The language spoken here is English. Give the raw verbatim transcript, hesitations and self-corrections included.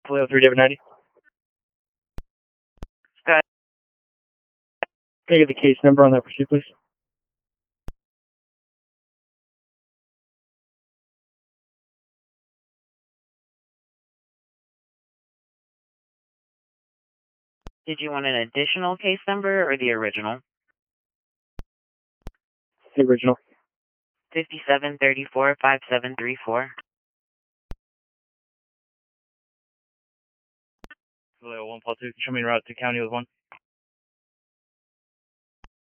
Toledo three, David ninety. Scott. Can I get the case number on that pursuit, please? Did you want an additional case number or the original? The original. fifty-seven thirty-four five seven three four. Toledo one, Paul two. Show me route to county with one.